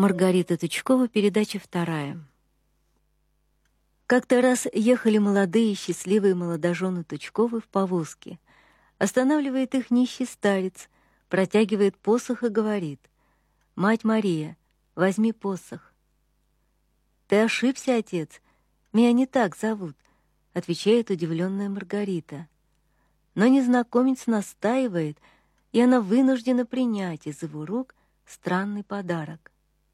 Маргарита Тучкова, передача 2. Как-то раз ехали молодые счастливые молодожены Тучковы в повозке. Останавливает их нищий старец, протягивает посох и говорит: «Мать Мария, возьми посох». «Ты ошибся, отец, меня не так зовут», — отвечает удивленная Маргарита. Но незнакомец настаивает, и она вынуждена принять из его рук странный подарок.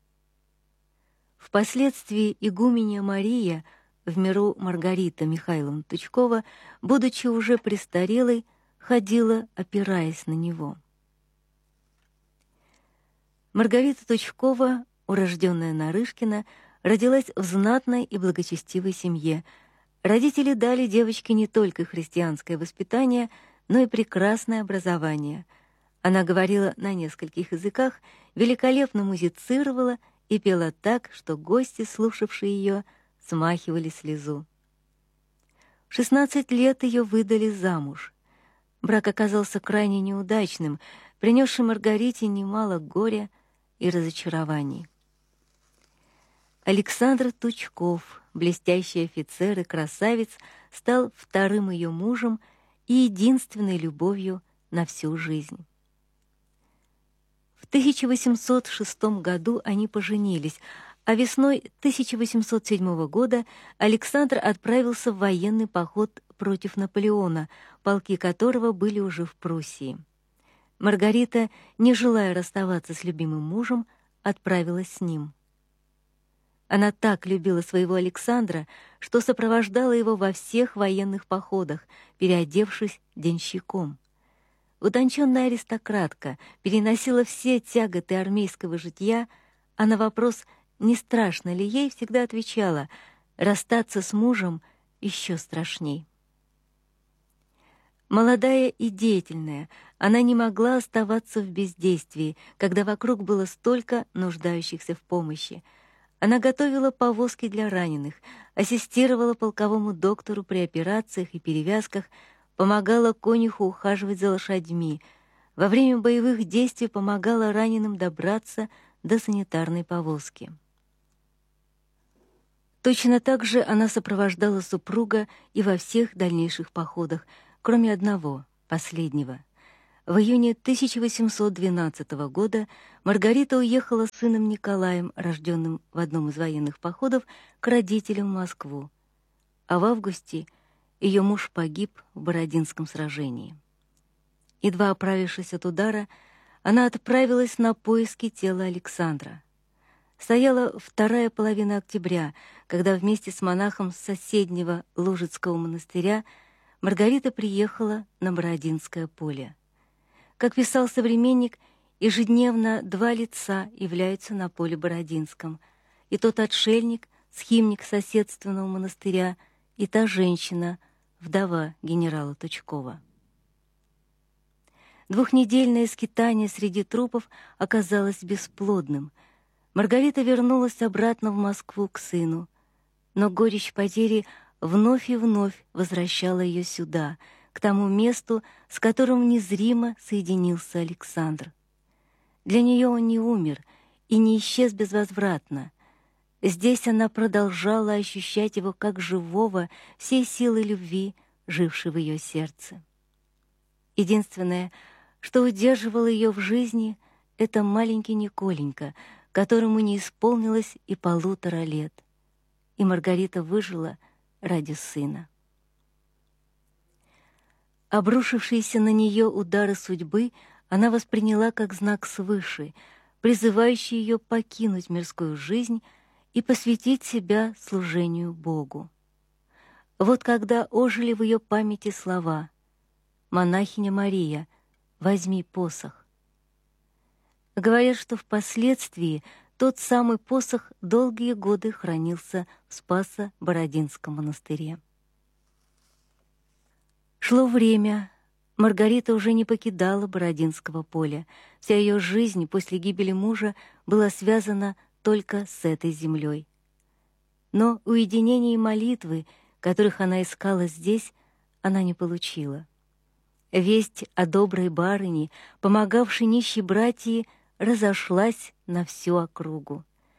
Впоследствии игуменья Мария, в миру Маргарита Михайловна Тучкова, будучи уже престарелой, ходила, опираясь на него. Маргарита Тучкова, урожденная Нарышкина, родилась в знатной и благочестивой семье. Родители дали девочке не только христианское воспитание, но и прекрасное образование. Она говорила на нескольких языках, великолепно музицировала и пела так, что гости, слушавшие ее, смахивали слезу. В 16 лет ее выдали замуж. Брак оказался крайне неудачным, принесший Маргарите немало горя и разочарований. Александр Тучков, блестящий офицер и красавец, стал вторым ее мужем и единственной любовью на всю жизнь. В 1806 году они поженились, а весной 1807 года Александр отправился в военный поход против Наполеона, полки которого были уже в Пруссии. Маргарита, не желая расставаться с любимым мужем, отправилась с ним. Она так любила своего Александра, что сопровождала его во всех военных походах, переодевшись денщиком. Утонченная аристократка переносила все тяготы армейского житья, а на вопрос, не страшно ли ей, всегда отвечала: расстаться с мужем еще страшней. Молодая и деятельная, она не могла оставаться в бездействии, когда вокруг было столько нуждающихся в помощи. Она готовила повозки для раненых, ассистировала полковому доктору при операциях и перевязках, помогала конюху ухаживать за лошадьми, во время боевых действий помогала раненым добраться до санитарной повозки. Точно так же она сопровождала супруга и во всех дальнейших походах, кроме одного, последнего. В июне 1812 года Маргарита уехала с сыном Николаем, рожденным в одном из военных походов, к родителям в Москву. А в августе ее муж погиб в Бородинском сражении. Едва оправившись от удара, она отправилась на поиски тела Александра. Стояла вторая половина октября, когда вместе с монахом с соседнего Лужицкого монастыря Маргарита приехала на Бородинское поле. Как писал современник, ежедневно 2 лица являются на поле Бородинском: и тот отшельник, схимник соседственного монастыря, и та женщина, вдова генерала Тучкова. Двухнедельное скитание среди трупов оказалось бесплодным. Маргарита вернулась обратно в Москву к сыну, но горечь потери вновь и вновь возвращала ее сюда, к тому месту, с которым незримо соединился Александр. Для нее он не умер и не исчез безвозвратно. Здесь она продолжала ощущать его как живого, всей силой любви, жившей в ее сердце. Единственное, что удерживало ее в жизни, это маленький Николенька, которому не исполнилось и 1,5 лет. И Маргарита выжила ради сына. Обрушившиеся на нее удары судьбы она восприняла как знак свыше, призывающий ее покинуть мирскую жизнь и посвятить себя служению Богу. Вот когда ожили в ее памяти слова: «Монахиня Мария, возьми посох». Говорят, что впоследствии тот самый посох долгие годы хранился в Спасо-Бородинском монастыре. Шло время, Маргарита уже не покидала Бородинского поля. Вся ее жизнь после гибели мужа была связана только с этой землей. Но уединения и молитвы, которых она искала здесь, она не получила. Весть о доброй барыне, помогавшей нищей братьи, разошлась на всю округу.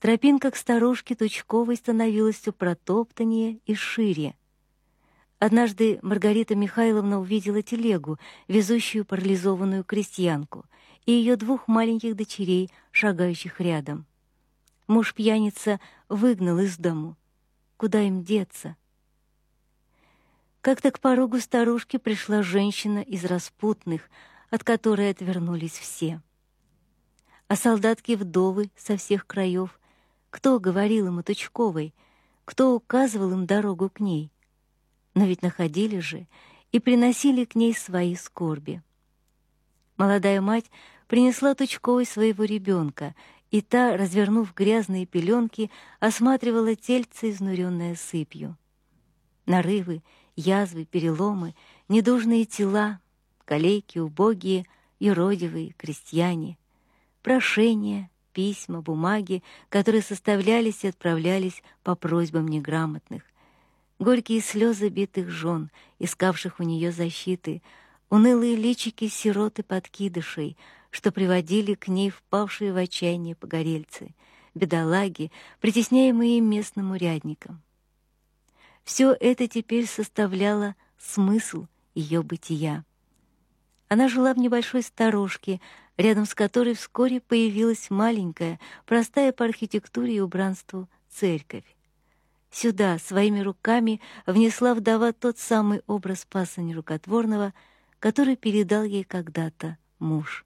тропинка к старушке Тучковой становилась все протоптаннее и шире. Однажды Маргарита Михайловна увидела телегу, везущую парализованную крестьянку, и ее двух маленьких дочерей, шагающих рядом. Муж-пьяница выгнал из дому. Куда им деться? Как-то к порогу старушки пришла женщина из распутных, от которой отвернулись все. А солдатки-вдовы со всех краев, кто говорил им о Тучковой, кто указывал им дорогу к ней? Но ведь находили же и приносили к ней свои скорби. Молодая мать принесла Тучковой своего ребенка, и та, развернув грязные пеленки, осматривала тельце, изнуренное сыпью. Нарывы, язвы, переломы, недужные тела, калеки, убогие, юродивые, крестьяне, прошения, письма, бумаги, которые составлялись и отправлялись по просьбам неграмотных, горькие слезы битых жен, искавших у нее защиты, унылые личики сирот и подкидышей, что приводили к ней впавшие в отчаяние погорельцы, бедолаги, притесняемые местным урядником. Все это теперь составляло смысл ее бытия. Она жила в небольшой сторожке, рядом с которой вскоре появилась маленькая, простая по архитектуре и убранству церковь. Сюда своими руками внесла вдова тот самый образ Спаса Нерукотворного, который передал ей когда-то муж.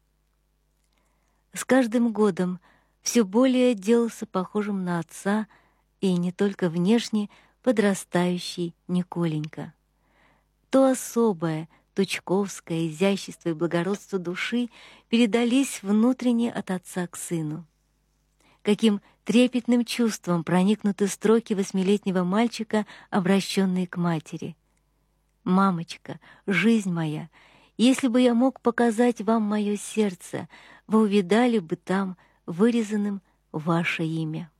С каждым годом все более делался похожим на отца и не только внешне подрастающий Николенька. То особое тучковское изящество и благородство души передались внутренне от отца к сыну. Каким трепетным чувством проникнуты строки 8-летнего мальчика, обращенные к матери. «Мамочка, жизнь моя, если бы я мог показать вам мое сердце, вы увидали бы там вырезанным ваше имя».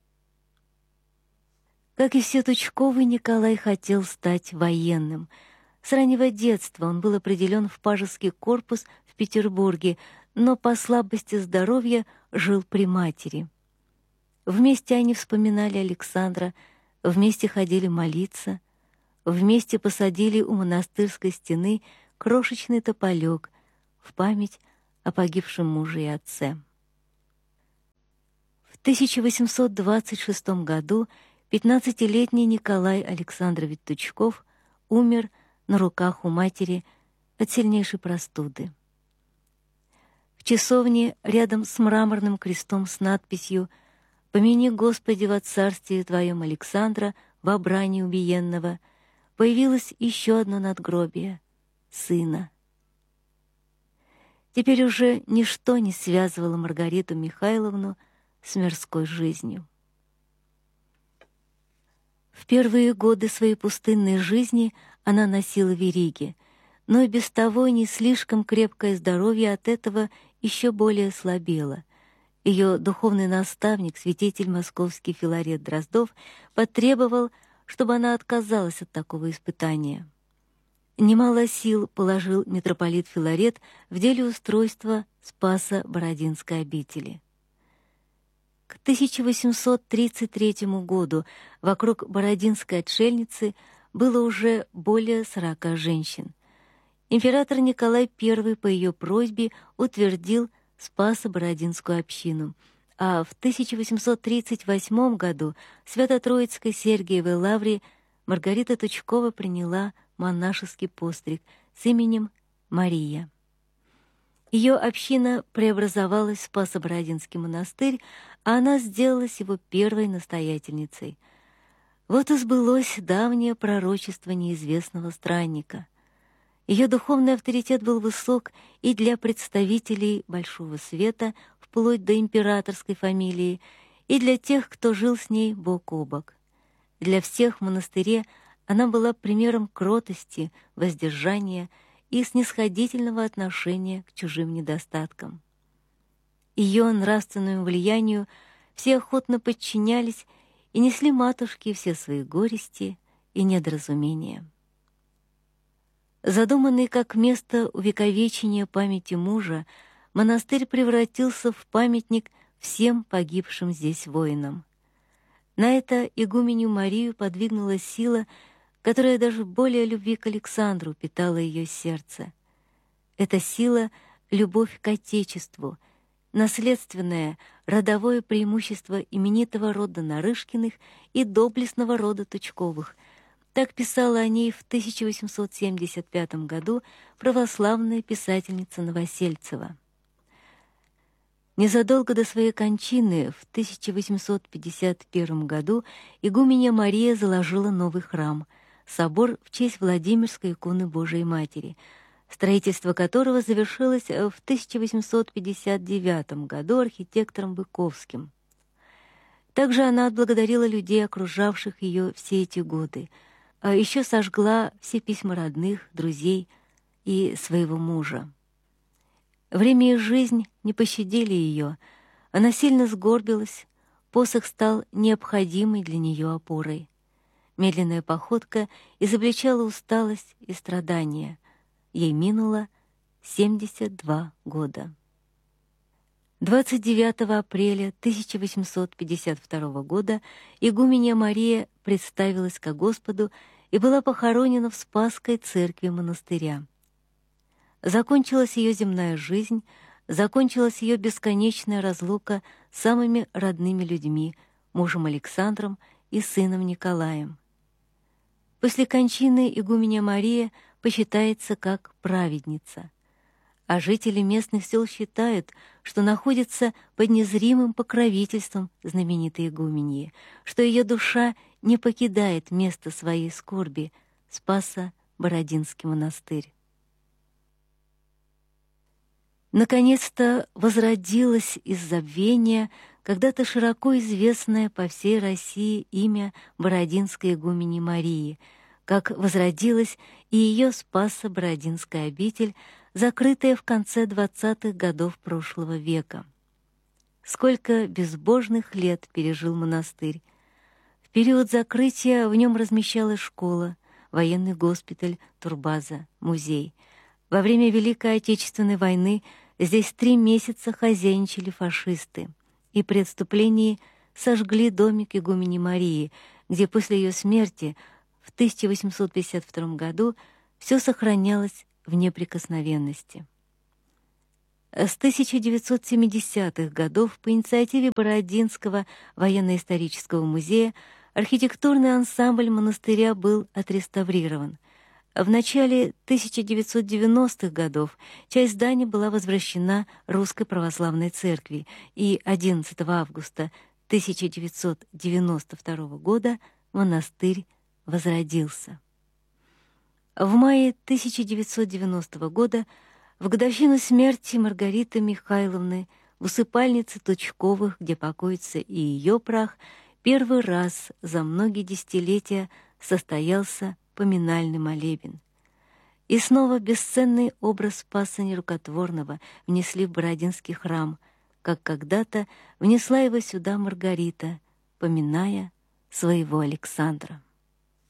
Как и все Тучковы, Николай хотел стать военным. С раннего детства он был определен в пажеский корпус в Петербурге, но по слабости здоровья жил при матери. Вместе они вспоминали Александра, вместе ходили молиться, вместе посадили у монастырской стены крошечный тополек в память о погибшем муже и отце. В 1826 году 15-летний Николай Александрович Тучков умер на руках у матери от сильнейшей простуды. В часовне рядом с мраморным крестом с надписью «Помяни, Господи, во царстве Твоем Александра, во брани убиенного», появилось еще одно надгробие — сына. Теперь уже ничто не связывало Маргариту Михайловну с мирской жизнью. В первые годы своей пустынной жизни она носила вериги, но и без того не слишком крепкое здоровье от этого еще более слабело. Ее духовный наставник, святитель московский Филарет Дроздов, потребовал, чтобы она отказалась от такого испытания. Немало сил положил митрополит Филарет в деле устройства Спаса Бородинской обители. К 1833 году вокруг Бородинской отшельницы было уже более 40 женщин. Император Николай I по ее просьбе утвердил Спасо-Бородинскую общину, а в 1838 году в Свято-Троицкой Сергиевой лавре Маргарита Тучкова приняла монашеский постриг с именем Мария. Ее община преобразовалась в Спасо-Бородинский монастырь, а она сделалась его первой настоятельницей. Вот и сбылось давнее пророчество неизвестного странника. Ее духовный авторитет был высок и для представителей Большого Света, вплоть до императорской фамилии, и для тех, кто жил с ней бок о бок. Для всех в монастыре она была примером кротости, воздержания и снисходительного отношения к чужим недостаткам. Ее нравственному влиянию все охотно подчинялись и несли матушке все свои горести и недоразумения. Задуманный как место увековечения памяти мужа, монастырь превратился в памятник всем погибшим здесь воинам. На это игуменью Марию подвигнула сила, которая даже более любви к Александру питала ее сердце. Эта сила — любовь к Отечеству, наследственное родовое преимущество именитого рода Нарышкиных и доблестного рода Тучковых. Так писала о ней в 1875 году православная писательница Новосельцева. Незадолго до своей кончины в 1851 году игуменья Мария заложила новый храм — собор в честь Владимирской иконы Божией Матери, строительство которого завершилось в 1859 году архитектором Быковским. Также она отблагодарила людей, окружавших ее все эти годы, а еще сожгла все письма родных, друзей и своего мужа. Время и жизнь не пощадили ее, она сильно сгорбилась, посох стал необходимой для нее опорой. Медленная походка изобличала усталость и страдания. Ей минуло 72 года. 29 апреля 1852 года игуменья Мария представилась ко Господу и была похоронена в Спасской церкви монастыря. Закончилась ее земная жизнь, закончилась ее бесконечная разлука с самыми родными людьми, мужем Александром и сыном Николаем. После кончины игуменья Мария почитается как праведница, а жители местных сел считают, что находится под незримым покровительством знаменитой игуменьи, что ее душа не покидает место своей скорби, Спасо-Бородинский монастырь. Наконец-то возродилось из забвения когда-то широко известное по всей России имя Бородинской игумени Марии, как возродилась и ее Спасо-Бородинская обитель, закрытая в конце 20-х годов прошлого века. Сколько безбожных лет пережил монастырь. В период закрытия в нем размещалась школа, военный госпиталь, турбаза, музей. Во время Великой Отечественной войны здесь 3 месяца хозяйничали фашисты, и при отступлении сожгли домик игумени Марии, где после ее смерти в 1852 году все сохранялось в неприкосновенности. С 1970-х годов по инициативе Бородинского военно-исторического музея архитектурный ансамбль монастыря был отреставрирован. В начале 1990-х годов часть здания была возвращена Русской Православной Церкви, и 11 августа 1992 года монастырь возродился. В мае 1990 года, в годовщину смерти Маргариты Михайловны, в усыпальнице Тучковых, где покоится и ее прах, первый раз за многие десятилетия состоялся поминальный молебен. И снова бесценный образ Спаса Нерукотворного внесли в Бородинский храм, как когда-то внесла его сюда Маргарита, поминая своего Александра.